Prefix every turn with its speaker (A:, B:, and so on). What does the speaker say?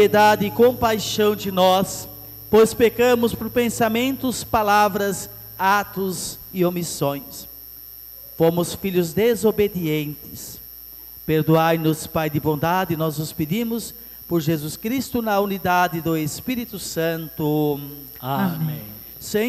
A: piedade e compaixão de nós, pois pecamos por pensamentos, palavras, atos e omissões. Fomos filhos desobedientes. Perdoai-nos, Pai de bondade, nós os pedimos, por Jesus Cristo, na unidade do Espírito Santo.
B: Amém.
A: Sem